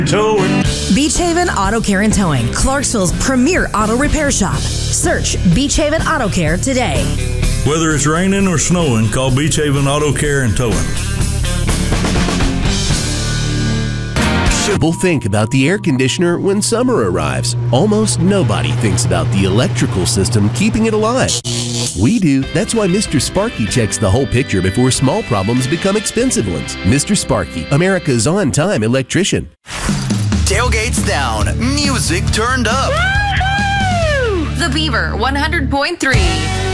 Towing. Beach Haven Auto Care and Towing, Clarksville's premier auto repair shop. Search Beach Haven Auto Care today. Whether it's raining or snowing, call Beach Haven Auto Care and Towing. People think about the air conditioner when summer arrives. Almost nobody thinks about the electrical system keeping it alive. We do. That's why Mr. Sparky checks the whole picture before small problems become expensive ones. Mr. Sparky, America's on-time electrician. Tailgates down, music turned up. Woo-hoo! The Beaver 100.3.